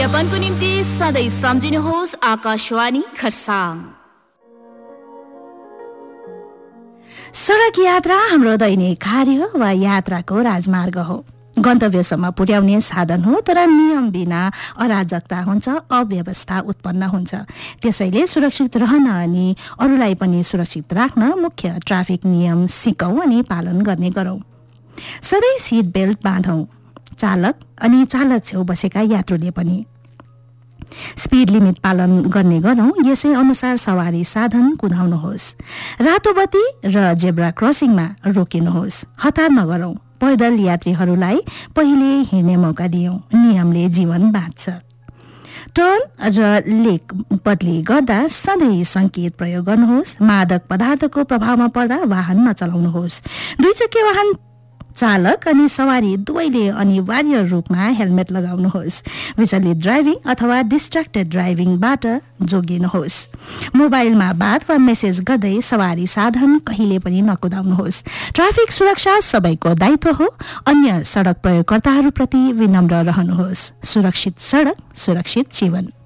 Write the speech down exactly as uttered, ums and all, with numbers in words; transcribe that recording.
ज्ञापनको निम्ति सधैँ सम्झिनुहोस् आकाशवाणी खरसाङ। सडक यात्रा हाम्रो दैनिक कार्य वा यात्राको राजमार्ग हो। गन्तव्यसम्म पुर्याउने साधन हो, तर नियम बिना अराजकता हुन्छ, अव्यवस्था उत्पन्न हुन्छ। त्यसैले सुरक्षित रहन अनि अरूलाई पनि सुरक्षित राख्न मुख्य ट्राफिक नियम सिकौं अनि पालन गर्ने गरौं। सधैँ सिट बेल्ट बाँधौं, चालक अनि चालक छेउ बसेका यात्रुले पनि। स्पिड लिमिट पालन गर्ने गरौं, यसै अनुसार सवारी साधन कुदाउनुहोस्। रातो बत्ती र जेब्रा क्रसिङमा रोकिनुहोस्। हतार नगरौं, पैदल यात्रीहरूलाई पहिले हिँड्ने मौका दियौं, नियमले जीवन बाँच्छ। टर्न र लेक बदली गर्दा सधैँ संकेत प्रयोग गर्नुहोस्। मादक पदार्थको प्रभावमा पर्दा वाहन नचलाउनुहोस्। दुई चक्के वाहन चालक अनि सवारी दुवैले अनिवार्य रूपमा हेलमेट लगाउनुहोस्। विचलित ड्राइभिङ अथवा डिस्ट्र्याक्टेड ड्राइभिङबाट जोगिनुहोस्। मोबाइलमा बात वा मेसेज गर्दै सवारी साधन कहिले पनि नकुदाउनुहोस्। ट्राफिक सुरक्षा सबैको दायित्व हो। अन्य सडक प्रयोगकर्ताहरूप्रति विनम्र रहनुहोस्। सुरक्षित सडक, सुरक्षित जीवन।